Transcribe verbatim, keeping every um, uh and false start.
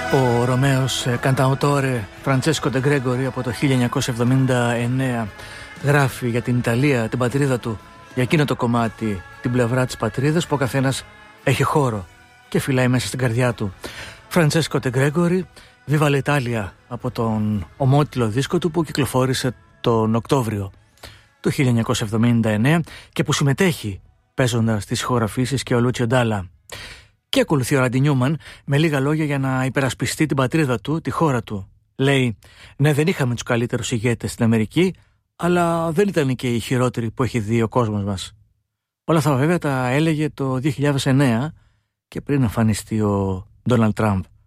Ο Ρωμαίος κανταοτόρε Φραντσέσκο ντε Γκρέγκορι από το χίλια εννιακόσια εβδομήντα εννέα γράφει για την Ιταλία, την πατρίδα του, για εκείνο το κομμάτι, την πλευρά της πατρίδας που ο καθένας έχει χώρο και φυλάει μέσα στην καρδιά του. Φραντσέσκο ντε Γκρέγκορι, Viva l'Italia, από τον ομότιλο δίσκο του που κυκλοφόρησε τον Οκτώβριο του χίλια εννιακόσια εβδομήντα εννέα και που συμμετέχει παίζοντας τις ηχογραφήσεις και ο Λούτσιο Ντάλα. Και ακολουθεί ο Ράντι Νιούμαν με λίγα λόγια για να υπερασπιστεί την πατρίδα του, τη χώρα του. Λέει: ναι, δεν είχαμε τους καλύτερους ηγέτες στην Αμερική, αλλά δεν ήταν και οι χειρότεροι που έχει δει ο κόσμος μας. Όλα αυτά βέβαια τα έλεγε το δύο χιλιάδες εννέα και πριν εμφανιστεί ο Ντόναλντ Τραμπ.